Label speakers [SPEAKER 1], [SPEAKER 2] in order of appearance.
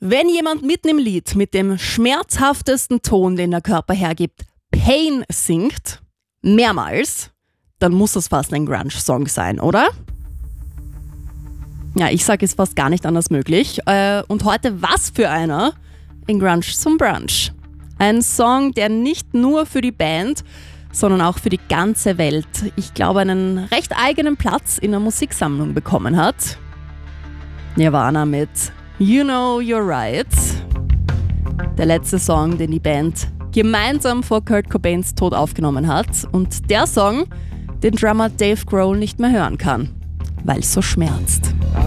[SPEAKER 1] Wenn jemand mitten im Lied mit dem schmerzhaftesten Ton, den der Körper hergibt, Pain singt, mehrmals, dann muss das fast ein Grunge-Song sein, oder? Ja, ich sage, es fast gar nicht anders möglich. Und heute was für einer? In Grunge zum Brunch. Ein Song, der nicht nur für die Band, sondern auch für die ganze Welt, ich glaube, einen recht eigenen Platz in der Musiksammlung bekommen hat. Nirvana mit You Know You're Right. Der letzte Song, den die Band gemeinsam vor Kurt Cobains Tod aufgenommen hat. Und der Song, den Drummer Dave Grohl nicht mehr hören kann, weil es so schmerzt.